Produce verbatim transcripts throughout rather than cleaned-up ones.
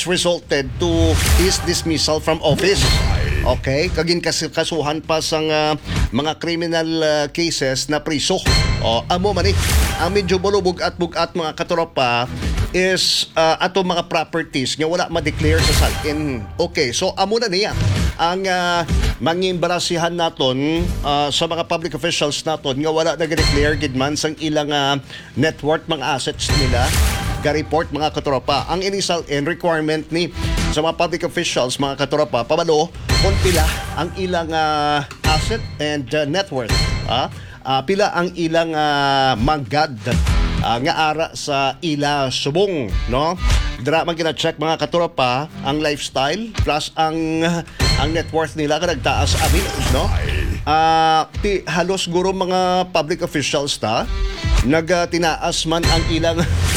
which resulted to his dismissal from office. Okay, kagin kas kasuhan pa sang uh, mga criminal uh, cases na priso. O amo man eh, ang medyo bulubog at bugat mga katropa is uh, ato mga properties nga wala ma-declare sa salin. Okay, so amo na niya ang uh, mangimbarasihan naton uh, sa mga public officials naton nga wala nag-declare gid man sang ilang uh, net worth mga assets nila ga-report mga katropa. Ang initial and requirement ni sa mga public officials mga katropa pabalo kung pila ang ilang uh, asset and uh, net worth. Ah? Uh, pila ang ilang uh, manggad uh, nga ara sa ila subong, no? Dira man gina-check mga katropa ang lifestyle plus ang uh, ang net worth nila kada nagtaas abi, no? Ah, uh, ti halos guro mga public officials ta nagatinaas man ang ilang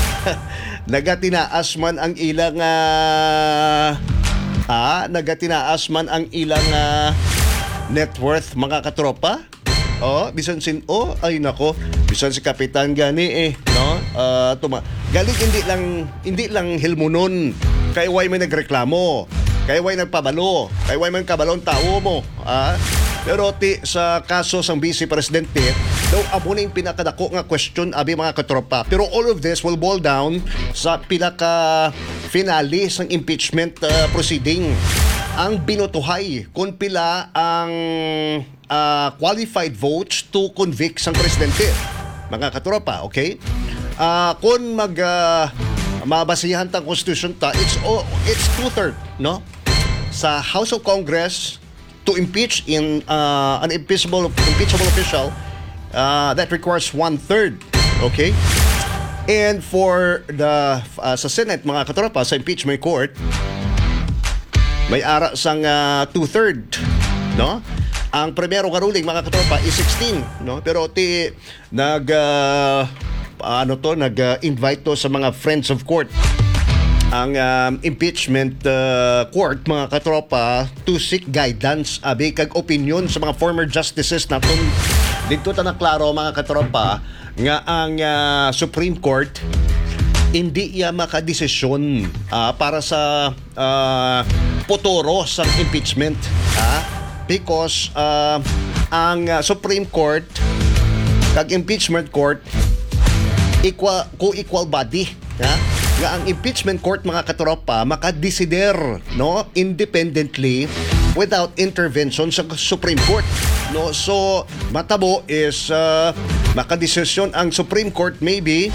nagatinaas man ang ilang uh, ah, nagatinaas man ang ilang uh, net worth mga katropa. Oh, bisan sin oh ay nako, bisan si kapitan gani eh, no? Uh, tuma galing hindi lang hindi lang hilmonon kay way may nagreklamo, kay way nagpabalo, kay way man kabalon tao mo, ah. Pero ti sa kaso sang Vice Presidente daw amo na yung pinakadako nga question abi mga katropa. Pero all of this will boil down sa pinaka finale sang impeachment uh, proceeding. Ang binutuhay kung pila ang uh, qualified votes to convict sang presidente. Mga katropa, okay? Uh, kung mag uh, mabasihan tang constitution ta, it's oh, it's two-thirds, no? Sa House of Congress to impeach in uh, an impeachable impeachable official, uh, that requires one-third, okay? And for the uh, sa Senate mga katropa sa impeachment court may ara sang uh, two-thirds, no? Ang primero nga ruling mga katropa is sixteen, no? Pero ti nag uh, ano to nag-invite uh, to sa mga friends of court ang um, impeachment uh, court mga katropa to seek guidance abi kag opinion sa mga former justices naton. Dito ta naklaro mga katropa nga ang uh, Supreme Court hindi iya makadesisyon uh, para sa uh, potoro sa impeachment, ha? Because uh, ang uh, Supreme Court kag impeachment court equal co-equal body, ha? Nga ang impeachment court mga katropa makadesider, no, independently without intervention sa Supreme Court, no? So matabo is uh, makadesisyon ang Supreme Court maybe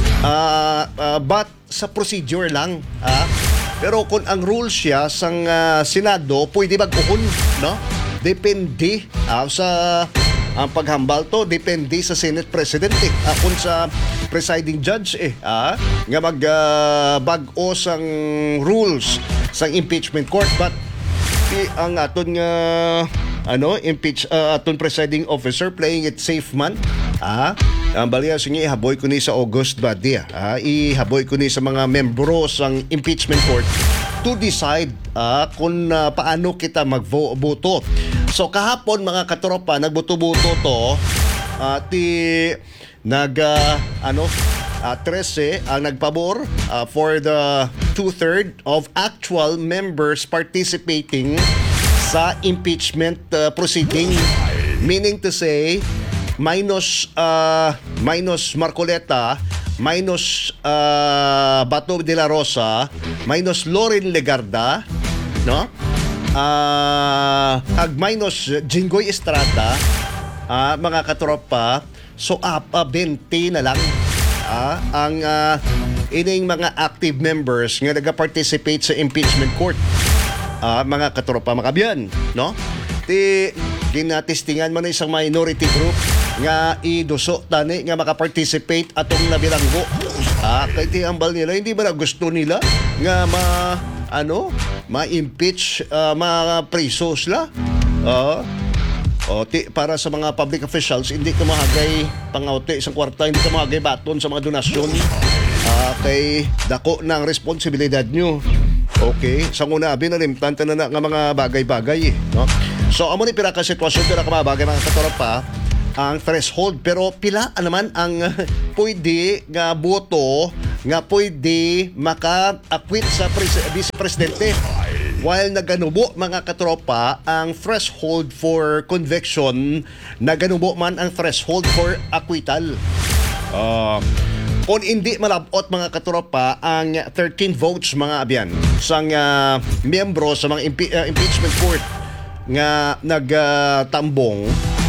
uh, uh, but sa procedure lang, ha? Pero kung ang rules siya sang uh, Senado, pwede mag-uhon, no? Depende uh, sa ang uh, paghambal to, depende sa Senate President eh. Uh, kung sa presiding judge eh, ah, nga mag uh, bag-o sang rules sang impeachment court. But eh, ang aton nga ano, impeach uh, aton presiding officer playing it safe man, ah, ang baliya sige ihaboy ko ni sa August badi, ah, ihaboy ko ni sa mga membro sang impeachment court to decide ah, kung uh, paano kita magboto. So kahapon mga katropa nagboto-boto to uh, ti nag uh, ano uh, thirteen ang nagpabor uh, for the two-thirds of actual members participating sa impeachment uh, proceeding, meaning to say minus uh, minus Marcoleta, minus uh, Bato de la Rosa, minus Loren Legarda, no? Uh, ag minus Jinggoy Estrada, uh, mga katropa. So up uh, twenty na lang uh, ang uh, ining mga active members nga naga-participate sa impeachment court, uh, mga katropa makabiyan, no? Ti ginatestingan man isang minority group nga iduso tani nga maka-participate atong nabilanggo. Ah, kay ti ambal nila hindi ba na gusto nila nga ma ano ma-impeach uh, mga preso sila. Uh, o, ti, para sa mga public officials, hindi ka mahagay pangawte isang kwarta, hindi ka mahagay baton sa mga donasyon. Uh, kay dako ng responsibilidad nyo. Okay, sa una binalimtan na na nga mga bagay-bagay, eh, no? So amo ni pira ka sitwasyon, pira ka mga bagay mga katropa ang threshold, pero pila naman ang uh, pwede nga boto nga pwede maka-acquit sa pres- vice presidente. While naganubo mga katropa ang threshold for conviction, naganubo man ang threshold for acquittal. Uh, kung hindi malabot mga katropa ang thirteen votes mga abyan sang uh, miyembro sa mga impe- uh, impeachment court nga nagtambong,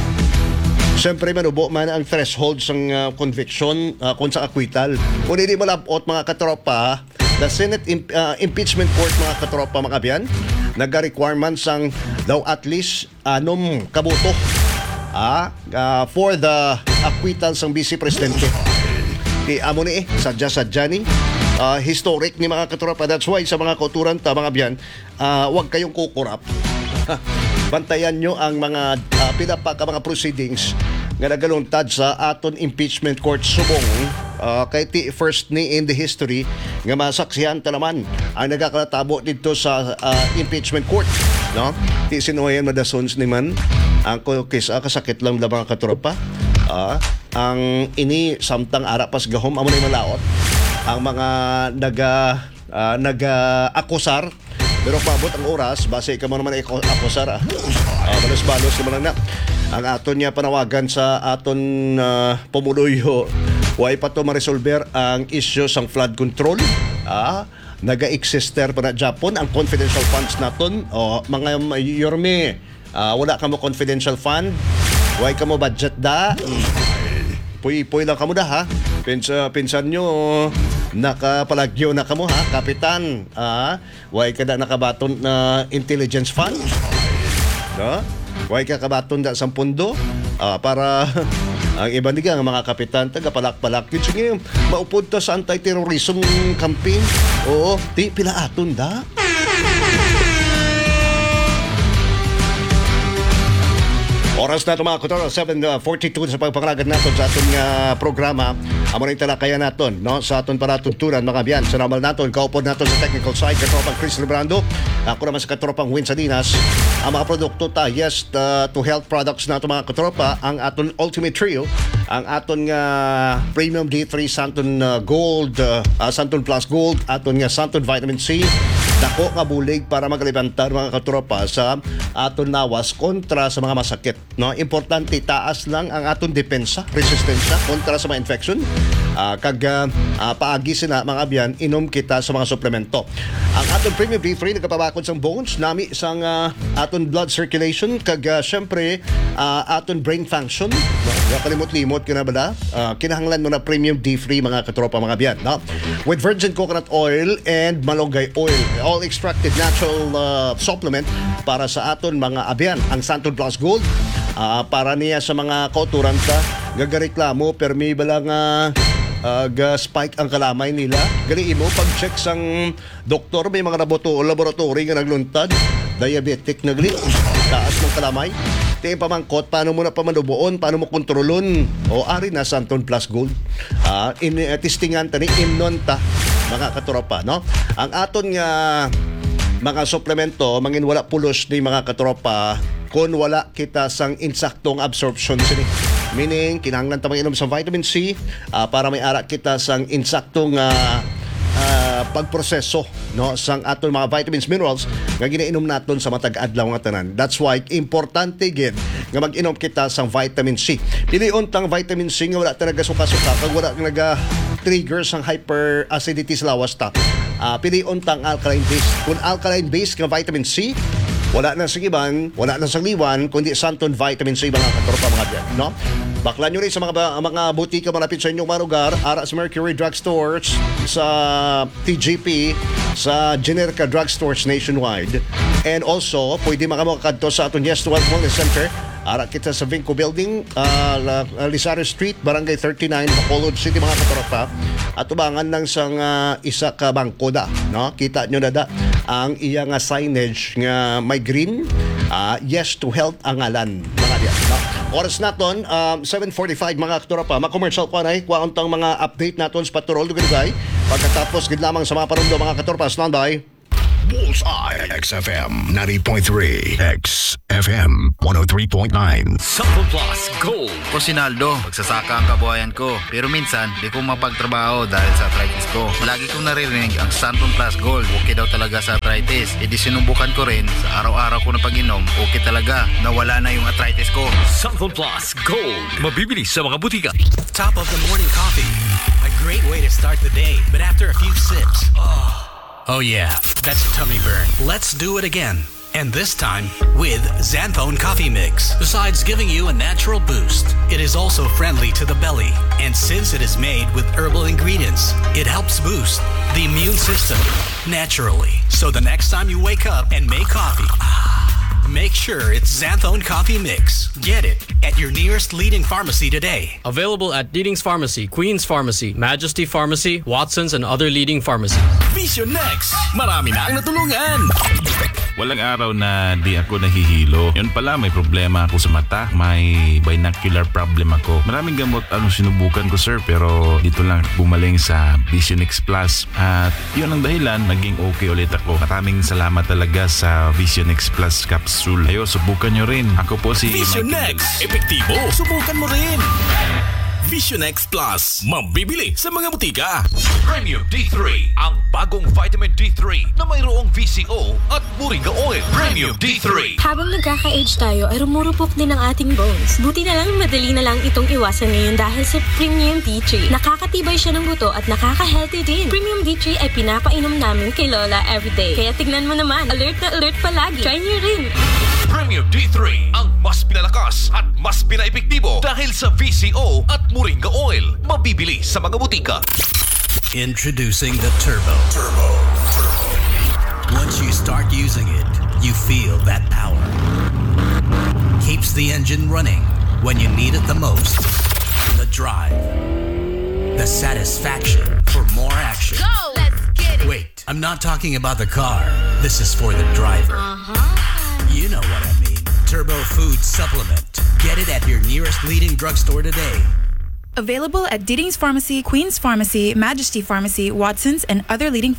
uh, siyempre manubo man ang threshold sang uh, conviction uh, kung sa acquittal. Kung hindi malabot mga katropa, the Senate imp- uh, Impeachment Court mga katropa mga abyan, nag-requirement sang daw at least anom kaboto ah, uh, for the acquittal sang Vice Presidente. Di amo ni eh, sadya-sadya ni uh, historic ni mga katropa. That's why sa mga kauturan ta mga abyan, uh, huwag kayong kukurap. Bantayan nyo ang mga uh, pinapa ka mga proceedings nga nagaluntad sa aton impeachment court subong uh, kay ti first ni in the history nga masaksihan ta naman ang nagakalatabo dito sa uh, impeachment court, no? Ti sinuhayan madasons ni man ang kisa kasakit lang da mga katropa. Uh, ang ini samtang ara pas gahom amo ni malaot ang mga naga uh, naga-akusar. Pero paabot ang oras, base ka mo naman akusar, ah. uh, balos-balos naman na ang aton niya panawagan sa aton uh, pumuloyo. Huwag pa to ma-resolver ang issue sang flood control. Ah, naga-exister pa na Japon ang confidential funds naton. O, mga yorme, uh, wala ka mo confidential fund, huwag ka mo budget da. Puy-puy lang ka mo da ha. Pinsa, pinsan nyo, nakapalagyo na ka mo ha, kapitan. Ah, huwag ka da nakabaton na intelligence fund. No? Huwag ka kabaton da sa pundo ah, para ang iba niga ang mga kapitan taga-palak-palak. Yun sige, maupod ta sa anti-terrorism campaign. Oo, di pila aton da. Oras na ito mga kutor, seven forty-two sa pagpangalagan natin sa ating uh, programa. Amo rin talakayan natin, no? Sa ating paratuntunan mga biyan. Sa namal natin, kaupod natin sa technical side, katropang Chris Librando. Ako naman sa katropang Win Salinas. Ang mga produkto ta, yes, uh, to health products natin mga katropa, ang aton Ultimate Trio, ang aton uh, Premium D three Santon uh, Gold, uh, uh, Santon Plus Gold, aton nga Santon Vitamin C, dako nga bulig para magalibantar mga katropa sa aton nawas kontra sa mga masakit, no? Importante taas lang ang aton depensa, resistensya kontra sa mga infection. Uh, kag uh, paagi sina mga abyan, inom kita sa mga suplemento. Ang aton Premium D three nagapabakod sang bones, nami sang uh, aton blood circulation, kag uh, syempre uh, aton brain function, no? Kalimot-limot ka na ba da? Uh, kinahanglan mo na Premium D three mga katropa mga abyan, no? With virgin coconut oil and malunggay oil, all extracted natural uh, supplement para sa aton mga abyan. Ang Santon Plus Gold, uh, para niya sa mga kauturan ta, gagareklamo permi balang uh, uh, ga-spike ang kalamay nila. Gali mo pag-check sang doktor, may mga laborato- laboratory nga nagluntad, diabetic na gali, taas ng kalamay. Tingin pamangkot, paano mo na pamanubuon, paano mo kontrolon? O ari na Santon Plus Gold. Uh, in, uh, testingan ta ni imnon ta mga katropa, no? Ang aton nga mga suplemento, mangin wala pulos ni mga katropa kung wala kita sang insaktong absorption sini. Meaning, kinahanglan ta mag-inom sa vitamin C uh, para may ara kita sang insaktong uh, uh, pagproseso, no, sang aton mga vitamins, minerals nga ginainom naton sa matag adlaw nga tanan. That's why importante gid nga mag-inom kita sang vitamin C. Pilion tang vitamin C nga wala ta nagasuka-suka, kag wala naga trigger sang hyperacidity sa lawas ta. Uh, pilion tang alkaline base. Kung alkaline base nga vitamin C, wala na sa iban, wala na sa liwan, kundi Santon Vitamin C mga katropa mga diyan, no? Baklan nyo rin sa mga mga butika malapit sa inyong mga lugar, ara sa Mercury Drug Stores, sa T G P, sa Generica Drug Stores nationwide. And also, pwede makamakadto sa aton Yes to Health Wellness Center. Ara kita sa Vinco Building, uh, Lisario Street, Barangay thirty-nine, Bacolod City mga katropa. At ubangan lang sang uh, isa ka bangko da, no? Kita nyo na da ang iya nga signage nga may green, uh, Yes to Health ang ngalan mga diyan, no? Oras naton um, seven forty-five mga katropa, ma-commercial pa na kwaon tang mga update naton sa patrol dugay. Pagkatapos gid lamang sa mga parundo mga katropa, standby. Bullseye X F M ninety point three, X F M one oh three point nine. Sample Plus Gold. Ko Sinaldo, magsasaka ang kabuhayan ko. Pero minsan, di ko mapagtrabaho dahil sa arthritis ko. Lagi kong naririnig ang Santon Plus Gold. Okay daw talaga sa arthritis. E di sinubukan ko rin. Sa araw-araw ko na pag-inom, okay talaga. Nawala na yung arthritis ko. Sample Plus Gold. Mabibili sa mga butika. Top of the morning coffee. A great way to start the day. But after a few sips, oh, oh yeah, that's tummy burn. Let's do it again. And this time with Xanthone Coffee Mix. Besides giving you a natural boost, it is also friendly to the belly. And since it is made with herbal ingredients, it helps boost the immune system naturally. So the next time you wake up and make coffee, make sure it's Xanthone Coffee Mix. Get it at your nearest leading pharmacy today. Available at Leading's Pharmacy, Queen's Pharmacy, Majesty Pharmacy, Watson's, and other leading pharmacies. Vision Next! Marami na ang natulungan! Walang araw na di ako nahihilo. Yun pala, may problema ako sa mata. May binocular problem ako. Maraming gamot ang sinubukan ko, sir, pero dito lang bumaling sa Vision X Plus. At yun ang dahilan, naging okay ulit ako. Maraming salamat talaga sa Vision X Plus capsule. Ayo, subukan nyo rin. Ako po si Vision Michael Next! Epektibo! Subukan mo rin! Vision X Plus. Mabibili sa mga butika. Premium D three. Ang bagong vitamin D three na mayroong V C O at Moringa Oil. Premium D three. Habang nagkaka-age tayo ay rumurupok din ang ating bones. Buti na lang madali na lang itong iwasan ngayon dahil sa Premium D three. Nakakatibay siya ng buto at nakaka-healthy din. Premium D three ay pinapainom namin kay Lola everyday. Kaya tignan mo naman, alert na alert palagi. Try niyo rin. Premium D three. Ang mas pinalakas at mas pinaepektibo dahil sa V C O at Moringa Oil. Mabibili sa mga butika. Introducing the Turbo. Turbo. Turbo. Once you start using it, you feel that power. Keeps the engine running when you need it the most. The drive. The satisfaction for more action. Go! Let's get it! Wait, I'm not talking about the car. This is for the driver. Uh-huh. You know what I mean. Turbo Food Supplement. Get it at your nearest leading drugstore today. Available at Leading's Pharmacy, Queen's Pharmacy, Majesty Pharmacy, Watson's, and other leading